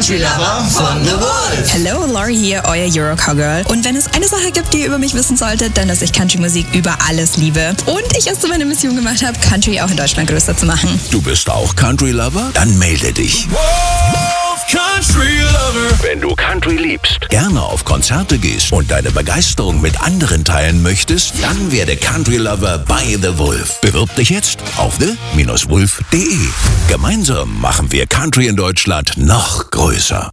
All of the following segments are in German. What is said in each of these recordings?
Country Lover von The Wolf. Hello, Laurie hier, euer Eurocowgirl. Und wenn es eine Sache gibt, die ihr über mich wissen solltet, dann, dass ich Country-Musik über alles liebe. Und ich es zu meiner Mission gemacht habe, Country auch in Deutschland größer zu machen. Du bist auch Country Lover? Dann melde dich. Country Lover. Wenn du Country liebst, gerne auf Konzerte gehst und deine Begeisterung mit anderen teilen möchtest, dann werde Country Lover bei The Wolf. Bewirb dich jetzt auf the-wolf.de. Gemeinsam machen wir Country in Deutschland noch größer.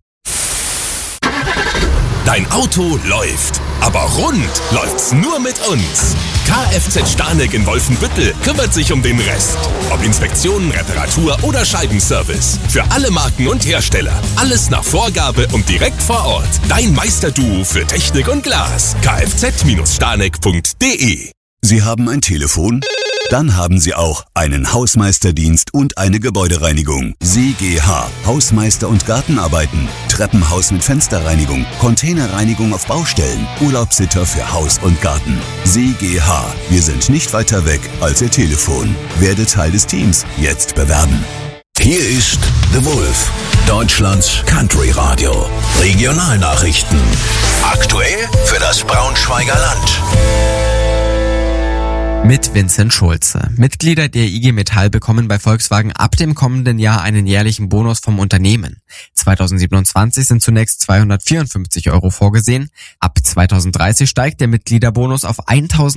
Dein Auto läuft, aber rund läuft's nur mit uns. Kfz Stanek in Wolfenbüttel kümmert sich um den Rest. Ob Inspektionen, Reparatur oder Scheibenservice. Für alle Marken und Hersteller. Alles nach Vorgabe und direkt vor Ort. Dein Meisterduo für Technik und Glas. kfz-stanek.de. Sie haben ein Telefon? Dann haben Sie auch einen Hausmeisterdienst und eine Gebäudereinigung. SIGH, Hausmeister- und Gartenarbeiten, Treppenhaus mit Fensterreinigung, Containerreinigung auf Baustellen, Urlaubssitter für Haus und Garten. SIGH, wir sind nicht weiter weg als Ihr Telefon. Werde Teil des Teams, jetzt bewerben. Hier ist The Wolf, Deutschlands Country Radio. Regionalnachrichten. Aktuell für das Braunschweiger Land. Mit Vincent Schulze. Mitglieder der IG Metall bekommen bei Volkswagen ab dem kommenden Jahr einen jährlichen Bonus vom Unternehmen. 2027 sind zunächst 254 € vorgesehen. Ab 2030 steigt der Mitgliederbonus auf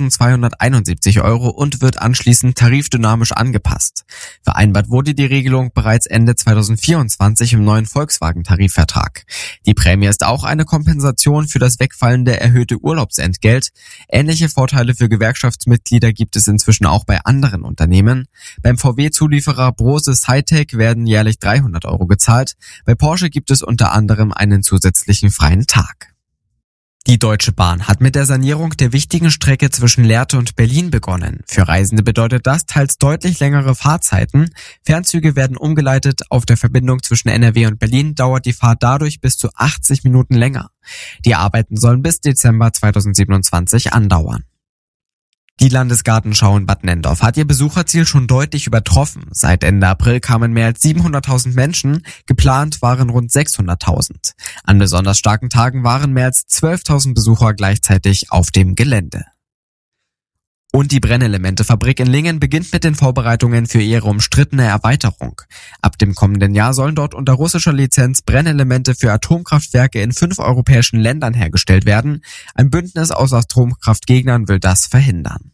1.271 € und wird anschließend tarifdynamisch angepasst. Vereinbart wurde die Regelung bereits Ende 2024 im neuen Volkswagen-Tarifvertrag. Die Prämie ist auch eine Kompensation für das wegfallende erhöhte Urlaubsentgelt. Ähnliche Vorteile für Gewerkschaftsmitglieder gibt es inzwischen auch bei anderen Unternehmen. Beim VW-Zulieferer Brose Cytec werden jährlich 300 € gezahlt. Bei Porsche gibt es unter anderem einen zusätzlichen freien Tag. Die Deutsche Bahn hat mit der Sanierung der wichtigen Strecke zwischen Lehrte und Berlin begonnen. Für Reisende bedeutet das teils deutlich längere Fahrzeiten. Fernzüge werden umgeleitet. Auf der Verbindung zwischen NRW und Berlin dauert die Fahrt dadurch bis zu 80 Minuten länger. Die Arbeiten sollen bis Dezember 2027 andauern. Die Landesgartenschau in Bad Nenndorf hat ihr Besucherziel schon deutlich übertroffen. Seit Ende April kamen mehr als 700.000 Menschen, geplant waren rund 600.000. An besonders starken Tagen waren mehr als 12.000 Besucher gleichzeitig auf dem Gelände. Und die Brennelemente-Fabrik in Lingen beginnt mit den Vorbereitungen für ihre umstrittene Erweiterung. Ab dem kommenden Jahr sollen dort unter russischer Lizenz Brennelemente für Atomkraftwerke in 5 europäischen Ländern hergestellt werden. Ein Bündnis aus Atomkraftgegnern will das verhindern.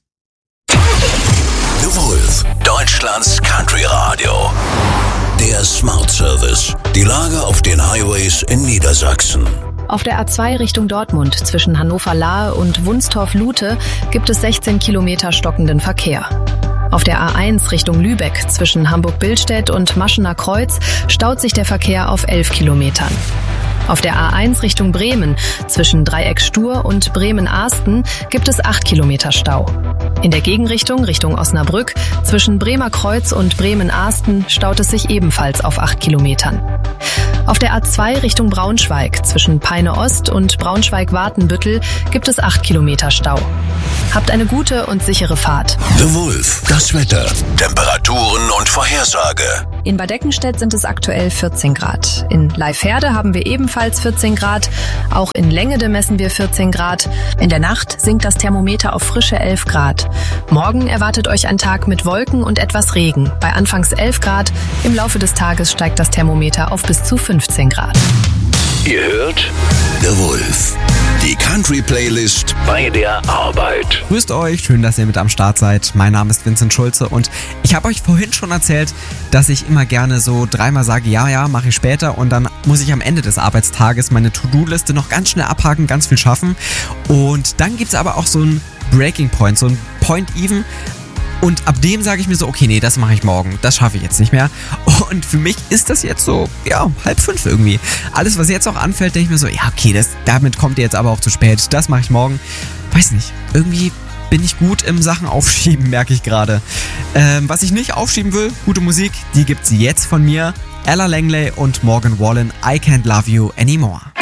The Wolf, Deutschlands Country Radio. Der Smart Service. Die Lage auf den Highways in Niedersachsen. Auf der A2 Richtung Dortmund zwischen Hannover-Lahe und Wunstorf-Lute gibt es 16 Kilometer stockenden Verkehr. Auf der A1 Richtung Lübeck zwischen Hamburg-Billstedt und Maschener Kreuz staut sich der Verkehr auf 11 Kilometern. Auf der A1 Richtung Bremen zwischen Dreieck Stur und Bremen-Ahsten gibt es 8 Kilometer Stau. In der Gegenrichtung Richtung Osnabrück zwischen Bremer Kreuz und Bremen-Ahsten staut es sich ebenfalls auf 8 Kilometern. Auf der A2 Richtung Braunschweig zwischen Peine Ost und Braunschweig-Watenbüttel gibt es 8 Kilometer Stau. Habt eine gute und sichere Fahrt. The Wolf, das Wetter, Temperaturen und Vorhersage. In Bad Eckenstedt sind es aktuell 14 Grad. In Leifherde haben wir ebenfalls 14 Grad. Auch in Längede messen wir 14 Grad. In der Nacht sinkt das Thermometer auf frische 11 Grad. Morgen erwartet euch ein Tag mit Wolken und etwas Regen. Bei anfangs 11 Grad. Im Laufe des Tages steigt das Thermometer auf bis zu 15 Grad. Ihr hört The Wolf, die Country-Playlist bei der Arbeit. Grüßt euch, schön, dass ihr mit am Start seid. Mein Name ist Vincent Schulze und ich habe euch vorhin schon erzählt, dass ich immer gerne so dreimal sage, ja, mache ich später, und dann muss ich am Ende des Arbeitstages meine To-Do-Liste noch ganz schnell abhaken, ganz viel schaffen. Und dann gibt's aber auch so einen Breaking Point, so ein Point-Even. Und ab dem sage ich mir so, okay, nee, das mache ich morgen, das schaffe ich jetzt nicht mehr. Und für mich ist das jetzt so, 4:30 irgendwie. Alles, was jetzt auch anfällt, denke ich mir so, ja, okay, damit kommt ihr jetzt aber auch zu spät, das mache ich morgen. Weiß nicht, irgendwie bin ich gut im Sachen aufschieben, merke ich gerade. Was ich nicht aufschieben will, gute Musik, die gibt's jetzt von mir. Ella Langley und Morgan Wallen, I Can't Love You Anymore.